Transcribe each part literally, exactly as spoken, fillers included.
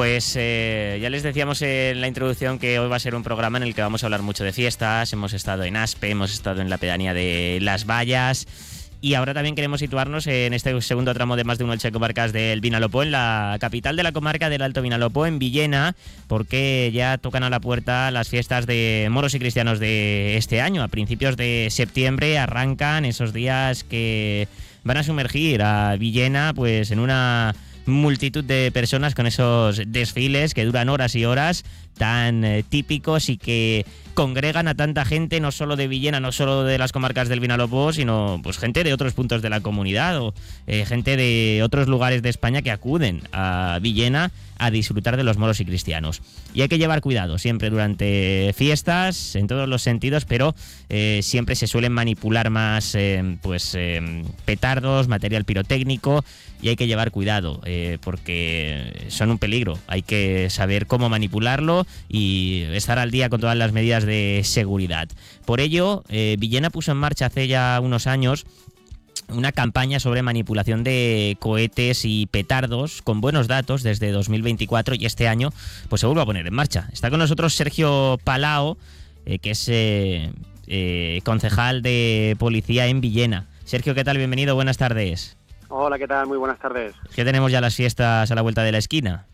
Pues eh, ya les decíamos en la introducción que hoy va a ser un programa en el que vamos a hablar mucho de fiestas. Hemos estado en Aspe, hemos estado en la pedanía de Las Vallas y ahora también queremos situarnos en este segundo tramo de Más de Uno Elche Comarcas del Vinalopó, en la capital de la comarca del Alto Vinalopó, en Villena, porque ya tocan a la puerta las fiestas de moros y cristianos de este año. A principios de septiembre arrancan esos días que van a sumergir a Villena pues en una multitud de personas con esos desfiles que duran horas y horas, tan eh, típicos y que congregan a tanta gente, no solo de Villena, no solo de las comarcas del Vinalopó, sino pues gente de otros puntos de la comunidad o eh, gente de otros lugares de España que acuden a Villena a disfrutar de los moros y cristianos. Y hay que llevar cuidado siempre durante fiestas, en todos los sentidos, pero eh, siempre se suelen manipular más eh, pues eh, petardos, material pirotécnico, y hay que llevar cuidado eh, porque son un peligro. Hay que saber cómo manipularlo y estar al día con todas las medidas de seguridad. Por ello, eh, Villena puso en marcha hace ya unos años una campaña sobre manipulación de cohetes y petardos con buenos datos desde dos mil veinticuatro, y este año pues se vuelve a poner en marcha. Está con nosotros Sergio Palao, eh, que es eh, eh, concejal de policía en Villena. Sergio, ¿qué tal? Bienvenido, buenas tardes. Hola, ¿qué tal? Muy buenas tardes. ¿Qué tenemos ya las fiestas a la vuelta de la esquina?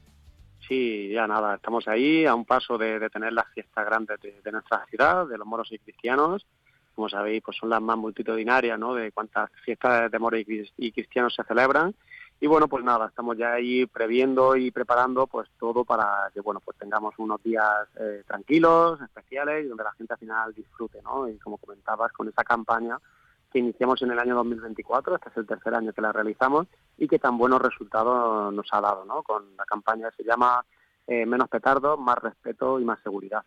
Sí, ya nada, estamos ahí a un paso de, de tener las fiestas grandes de, de nuestra ciudad, de los moros y cristianos. Como sabéis, pues son las más multitudinarias, ¿no?, de cuántas fiestas de moros y cristianos se celebran. Y bueno, pues nada, estamos ya ahí previendo y preparando pues todo para que, bueno, pues tengamos unos días eh, tranquilos, especiales, y donde la gente al final disfrute, ¿no? Y como comentabas, con esa campaña que iniciamos en el año dos mil veinticuatro, este es el tercer año que la realizamos, y que tan buenos resultados nos ha dado, ¿no? Con la campaña que se llama eh, Menos petardos, más respeto y más seguridad.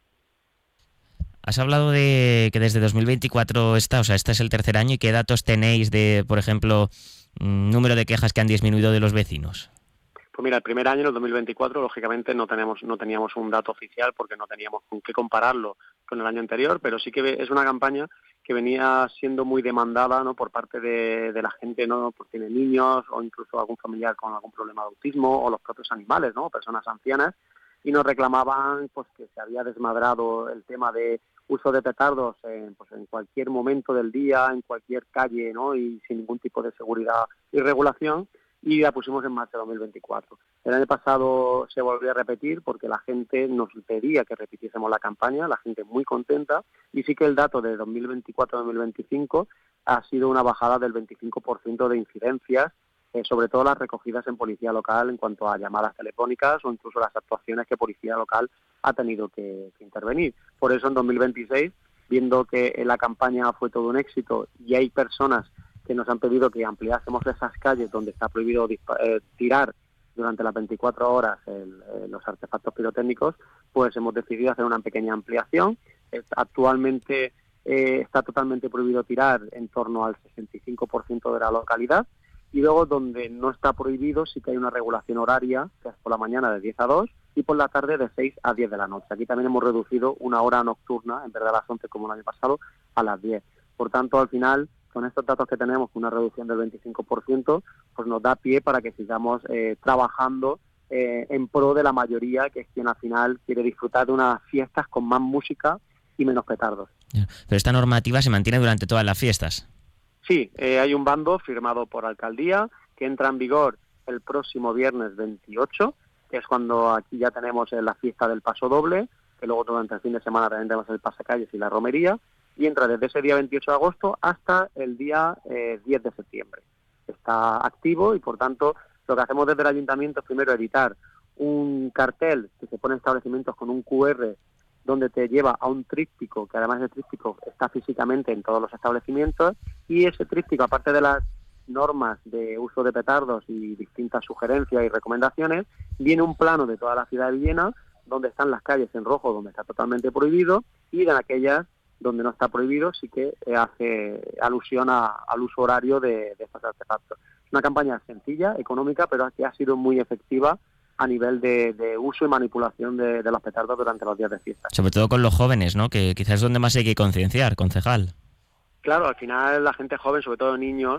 Has hablado de que desde dos mil veinticuatro está, o sea, este es el tercer año, ¿y qué datos tenéis de, por ejemplo, número de quejas que han disminuido de los vecinos? Pues mira, el primer año, en el dos mil veinticuatro, lógicamente no tenemos no teníamos un dato oficial porque no teníamos con qué compararlo con el año anterior, pero sí que es una campaña que venía siendo muy demandada, ¿no?, por parte de, de la gente, ¿no?, porque tiene niños o incluso algún familiar con algún problema de autismo, o los propios animales, ¿no?, personas ancianas, y nos reclamaban pues que se había desmadrado el tema de uso de petardos en, pues, en cualquier momento del día, en cualquier calle, ¿no?, y sin ningún tipo de seguridad y regulación, y la pusimos en marcha en dos mil veinticuatro. El año pasado se volvió a repetir porque la gente nos pedía que repitiésemos la campaña, la gente muy contenta, y sí que el dato de dos mil veinticuatro a dos mil veinticinco ha sido una bajada del veinticinco por ciento de incidencias, eh, sobre todo las recogidas en policía local en cuanto a llamadas telefónicas o incluso las actuaciones que policía local ha tenido que, que intervenir. Por eso en dos mil veintiséis, viendo que la campaña fue todo un éxito y hay personas que nos han pedido que ampliásemos esas calles donde está prohibido eh, tirar durante las veinticuatro horas el, eh, los artefactos pirotécnicos, pues hemos decidido hacer una pequeña ampliación. Es, actualmente eh, está totalmente prohibido tirar en torno al sesenta y cinco por ciento de la localidad, y luego donde no está prohibido sí que hay una regulación horaria, que es por la mañana de diez a dos y por la tarde de seis a diez de la noche. Aquí también hemos reducido una hora nocturna, en vez de a las once como el año pasado, a las diez. Por tanto, al final, con estos datos que tenemos, una reducción del veinticinco por ciento, pues nos da pie para que sigamos eh, trabajando eh, en pro de la mayoría, que es quien al final quiere disfrutar de unas fiestas con más música y menos petardos. Pero esta normativa se mantiene durante todas las fiestas. Sí, eh, hay un bando firmado por alcaldía que entra en vigor el próximo viernes veintiocho, que es cuando aquí ya tenemos eh, la fiesta del paso doble, que luego durante el fin de semana también tenemos el pasacalles y la romería, y entra desde ese día veintiocho de agosto hasta el día eh, diez de septiembre. Está activo y, por tanto, lo que hacemos desde el ayuntamiento es primero editar un cartel que se pone en establecimientos con un cu erre donde te lleva a un tríptico, que además el tríptico está físicamente en todos los establecimientos, y ese tríptico, aparte de las normas de uso de petardos y distintas sugerencias y recomendaciones, viene un plano de toda la ciudad de Villena, donde están las calles en rojo, donde está totalmente prohibido, y en aquellas donde no está prohibido sí que hace alusión a, al uso horario de, de estos artefactos. Es una campaña sencilla, económica, pero que ha sido muy efectiva a nivel de, de uso y manipulación de, de los petardos durante los días de fiesta. Sobre todo con los jóvenes, ¿no?, que quizás es donde más hay que concienciar, concejal. Claro, al final la gente joven, sobre todo niños,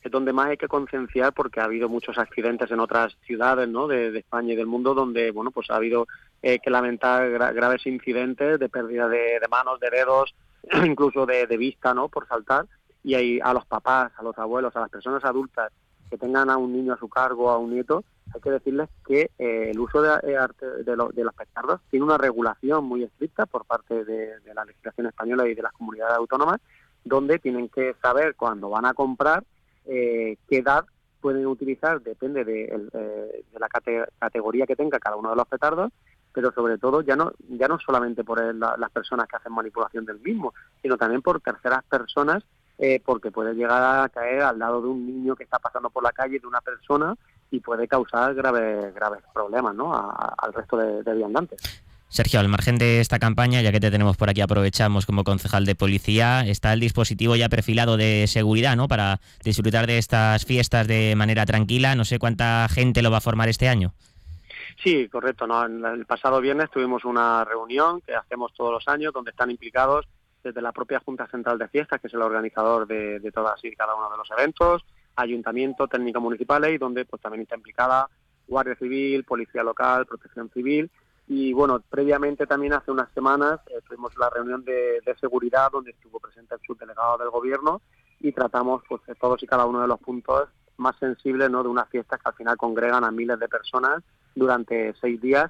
es donde más hay que concienciar, porque ha habido muchos accidentes en otras ciudades, ¿no?, de, de España y del mundo, donde, bueno, pues ha habido eh, que lamentar gra- graves incidentes de pérdida de, de manos, de dedos, incluso de, de vista, ¿no?, por saltar. Y ahí a los papás, a los abuelos, a las personas adultas que tengan a un niño a su cargo, a un nieto, hay que decirles que eh, el uso de, eh, de, lo, de los petardos tiene una regulación muy estricta por parte de, de la legislación española y de las comunidades autónomas, donde tienen que saber cuando van a comprar eh, qué edad pueden utilizar, depende de, el, eh, de la cate- categoría que tenga cada uno de los petardos, pero sobre todo ya no ya no solamente por el, la, las personas que hacen manipulación del mismo, sino también por terceras personas, eh, porque puede llegar a caer al lado de un niño que está pasando por la calle, de una persona, y puede causar graves graves problemas, ¿no?, a, a, al resto de, de viandantes. Sergio, al margen de esta campaña, ya que te tenemos por aquí, aprovechamos como concejal de policía, está el dispositivo ya perfilado de seguridad, ¿no?, para disfrutar de estas fiestas de manera tranquila. No sé cuánta gente lo va a formar este año. Sí, correcto, ¿no? El pasado viernes tuvimos una reunión que hacemos todos los años, donde están implicados desde la propia Junta Central de Fiestas, que es el organizador de, de todas y cada uno de los eventos, ayuntamiento, técnicos municipales, y donde pues también está implicada Guardia Civil, Policía Local, Protección Civil. Y bueno, previamente también hace unas semanas eh, tuvimos la reunión de, de seguridad, donde estuvo presente el subdelegado del Gobierno, y tratamos pues de todos y cada uno de los puntos más sensibles, ¿no?, de unas fiestas que al final congregan a miles de personas durante seis días.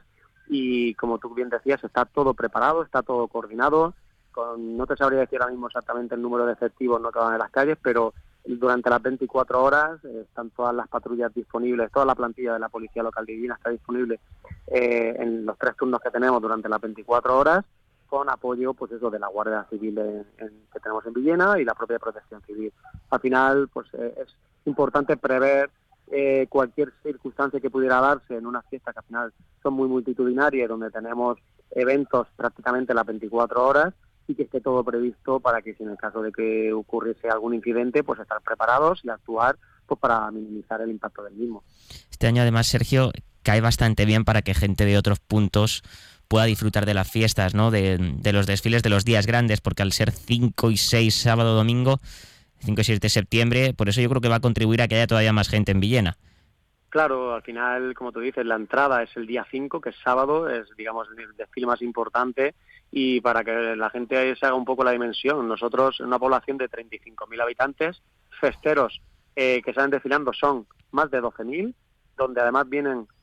Y como tú bien decías, está todo preparado, está todo coordinado. Con, no te sabría decir ahora mismo exactamente el número de efectivos, no, que van en las calles, pero durante las veinticuatro horas eh, están todas las patrullas disponibles, toda la plantilla de la Policía Local de Villena está disponible eh, en los tres turnos que tenemos durante las veinticuatro horas, con apoyo, pues eso, de la Guardia Civil en, en, que tenemos en Villena, y la propia Protección Civil. Al final, pues eh, es importante prever eh, cualquier circunstancia que pudiera darse en una fiesta que al final son muy multitudinarias, donde tenemos eventos prácticamente las veinticuatro horas, y que esté todo previsto para que, si en el caso de que ocurriese algún incidente, pues estar preparados y actuar pues para minimizar el impacto del mismo. Este año, además, Sergio, cae bastante bien para que gente de otros puntos pueda disfrutar de las fiestas, ¿no?, de, de los desfiles de los días grandes, porque al ser cinco y seis, sábado, domingo, cinco y seis de septiembre, por eso yo creo que va a contribuir a que haya todavía más gente en Villena. Claro, al final, como tú dices, la entrada es el día cinco, que es sábado, es, digamos, el desfile más importante, y para que la gente se haga un poco la dimensión, nosotros, en una población de treinta y cinco mil habitantes, festeros eh, que salen desfilando son más de doce mil, donde además vienen